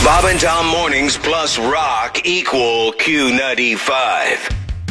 Bob and Tom mornings plus rock equal Q95.